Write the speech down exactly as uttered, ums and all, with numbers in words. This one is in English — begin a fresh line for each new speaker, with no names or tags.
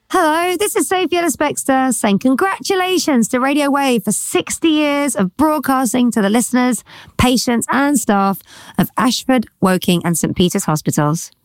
Hello, this is Sophie Ellis-Bextor saying congratulations to Radio Wave for sixty years of broadcasting to the listeners, patients and staff of Ashford, Woking and St Peter's Hospitals.